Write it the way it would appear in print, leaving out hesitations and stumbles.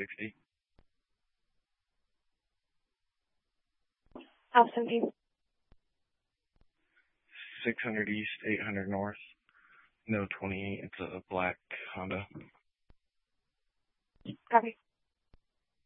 60. Alpha 600 East, 800 North. No 28. It's a black Honda.